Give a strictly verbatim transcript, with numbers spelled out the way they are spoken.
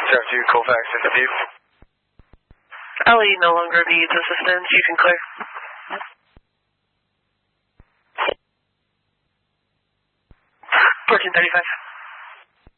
zero two, Colfax in the view. Ellie no longer needs assistance. You can clear. fourteen thirty-five.